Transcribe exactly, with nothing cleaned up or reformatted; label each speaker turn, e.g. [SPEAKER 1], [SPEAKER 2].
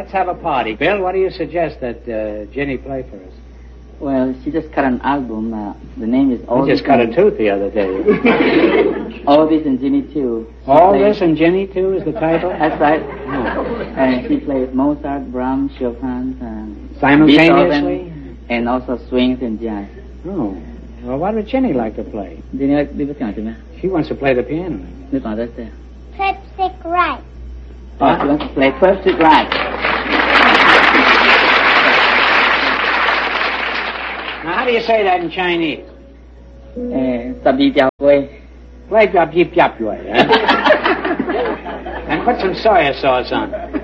[SPEAKER 1] let's have a party. Bill, what do you suggest that uh, Ginny play for us?
[SPEAKER 2] Well, she just cut an album. Uh, the name is All
[SPEAKER 1] You just cut a tooth the other day.
[SPEAKER 2] All This and Ginny Too. She
[SPEAKER 1] All
[SPEAKER 2] plays...
[SPEAKER 1] This and Ginny Too is the title?
[SPEAKER 2] That's right. Oh. And she plays Mozart, Brahms, Chopin, and
[SPEAKER 1] simultaneously?
[SPEAKER 2] Beethoven, and also swings and jazz.
[SPEAKER 1] Oh. Well, what would Ginny like to play?
[SPEAKER 2] Ginny like to play.
[SPEAKER 1] She wants to play the piano.
[SPEAKER 3] twelve stick right.
[SPEAKER 2] Oh, she wants to play twelve stick right.
[SPEAKER 1] Now, how do you say that in Chinese?
[SPEAKER 2] Eh, Sabi Jiao Gui.
[SPEAKER 1] Play Jiao Jiao Gui, huh? And put some soy sauce on.